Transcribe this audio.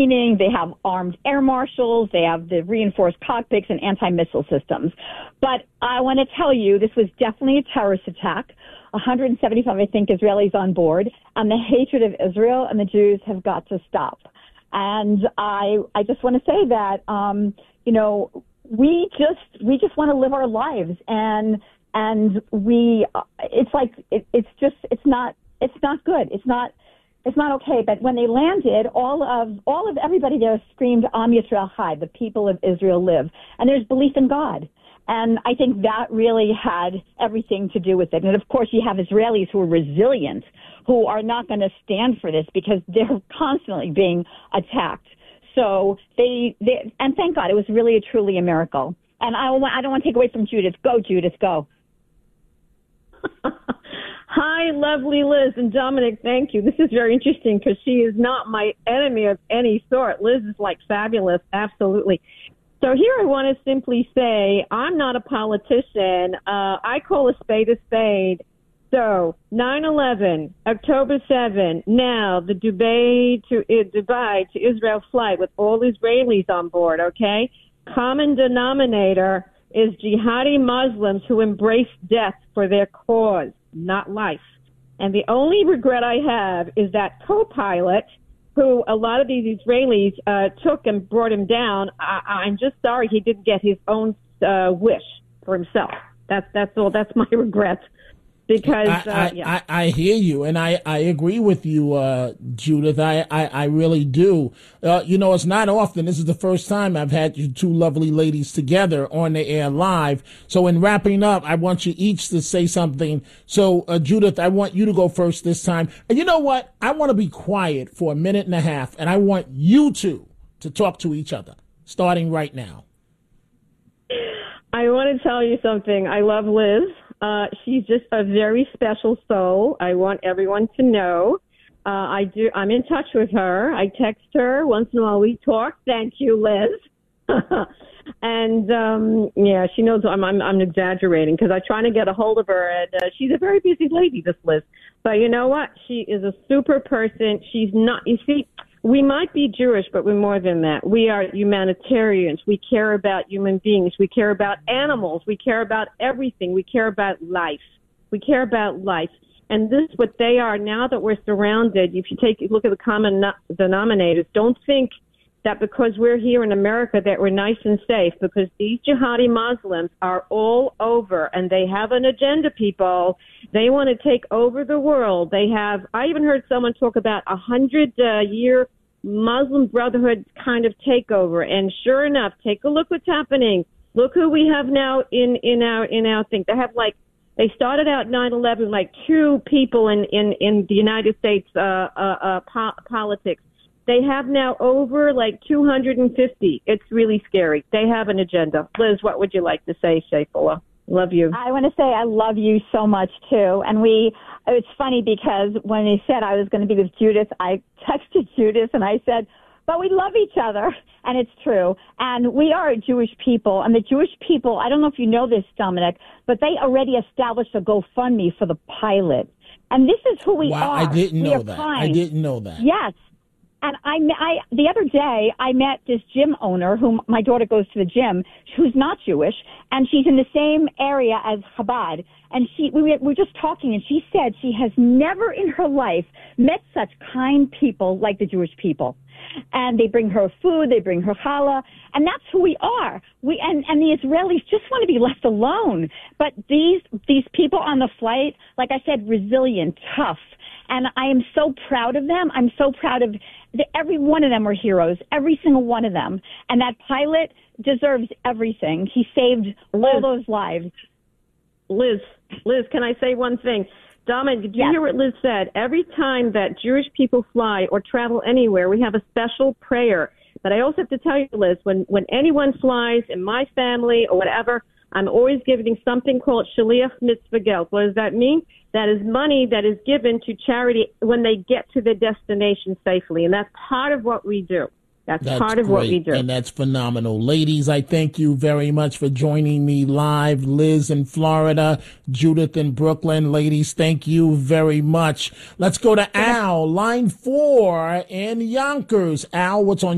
training, they have armed air marshals, they have the reinforced cockpits and anti-missile systems. But I want to tell you, this was definitely a terrorist attack. 175, I think, Israelis on board, and the hatred of Israel and the Jews have got to stop. And I just want to say that, we just want to live our lives, and it's not good. It's not okay. But when they landed, all of everybody there screamed, Am Yisrael Chai, the people of Israel live. And there's belief in God. And I think that really had everything to do with it. And of course, you have Israelis who are resilient, who are not going to stand for this because they're constantly being attacked. So and thank God, it was really truly a miracle. And I don't want to take away from Judith. Go, Judith, go. Hi, lovely Liz and Dominic. Thank you. This is very interesting because she is not my enemy of any sort. Liz is like fabulous. Absolutely. So here I want to simply say I'm not a politician. I call a spade a spade. So 9/11, October 7, now the Dubai to Israel flight with all Israelis on board, okay? Common denominator is jihadi Muslims who embrace death for their cause, not life. And the only regret I have is that co-pilot who a lot of these Israelis took and brought him down. I'm just sorry he didn't get his own wish for himself. That's all. That's my regret. Because I hear you, and I agree with you, Judith. I really do. It's not often. This is the first time I've had you two lovely ladies together on the air live. So in wrapping up, I want you each to say something. So, Judith, I want you to go first this time. And you know what? I want to be quiet for a minute and a half, and I want you two to talk to each other, starting right now. I want to tell you something. I love Liz. She's just a very special soul. I want everyone to know. I'm in touch with her. I text her once in a while. We talk. Thank you, Liz. And she knows I'm exaggerating because I try to get a hold of her, and she's a very busy lady, this Liz. But you know what? She is a super person. She's not. You see, we might be Jewish, but we're more than that. We are humanitarians. We care about human beings. We care about animals. We care about everything. We care about life. We care about life. And this is what they are now that we're surrounded. If you take a look at the common denominators, don't think that because we're here in America that we're nice and safe, because these jihadi Muslims are all over and they have an agenda, people. They want to take over the world. I even heard someone talk about 100-year Muslim Brotherhood kind of takeover. And sure enough, take a look what's happening. Look who we have now in our thing. They started out 9/11 like two people in the United States politics. They have now over like 250. It's really scary. They have an agenda. Liz, what would you like to say, Shayfullah? Love you. I want to say I love you so much, too. And it's funny because when they said I was going to be with Judith, I texted Judith and I said, but we love each other. And it's true. And we are a Jewish people. And the Jewish people, I don't know if you know this, Dominic, but they already established a GoFundMe for the pilot. And this is who we are. I didn't know that. I didn't know that. Yes. And the other day, I met this gym owner whom my daughter goes to the gym, who's not Jewish, and she's in the same area as Chabad. And we were just talking, and she said she has never in her life met such kind people like the Jewish people. And they bring her food, they bring her challah, and that's who we are. And the Israelis just want to be left alone. But these people on the flight, like I said, resilient, tough. And I am so proud of them. I'm so proud of every one of them are heroes, every single one of them. And that pilot deserves everything. He saved all those lives. Liz, can I say one thing? Dominic, did you hear what Liz said? Every time that Jewish people fly or travel anywhere, we have a special prayer. But I also have to tell you, Liz, when anyone flies in my family or whatever, I'm always giving something called Shaliach Mitzvah Geld. What does that mean? That is money that is given to charity when they get to their destination safely. And that's part of what we do. That's part of what we do. And that's phenomenal. Ladies, I thank you very much for joining me live. Liz in Florida, Judith in Brooklyn. Ladies, thank you very much. Let's go to Al, line 4 in Yonkers. Al, what's on